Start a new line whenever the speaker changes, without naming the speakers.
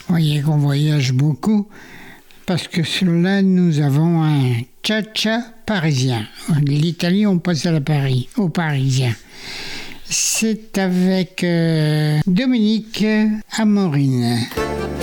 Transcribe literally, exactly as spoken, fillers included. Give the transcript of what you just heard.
Voyez qu'on voyage beaucoup, parce que sur là, nous avons un cha-cha parisien. L'Italie, on passe à la Paris, au parisien. C'est avec euh, Dominique Amorine.